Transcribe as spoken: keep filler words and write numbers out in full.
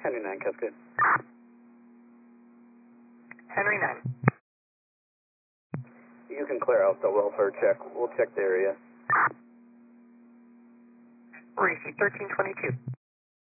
Henry nine, Cascade. Henry nine. You can clear out the welfare check. We'll check the area. Receive thirteen twenty-two.